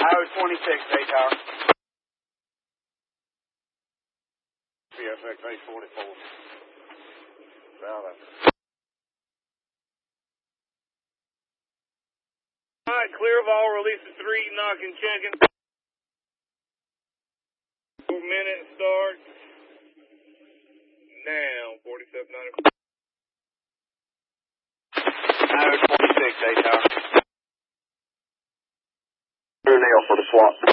Highway 26, A-Tower. PSX 844. Down there. Alright, clear of all, release the 3, knocking, checking. 4 minutes start. Now, 4790. Highway 26, A-Tower. Nail for the swap.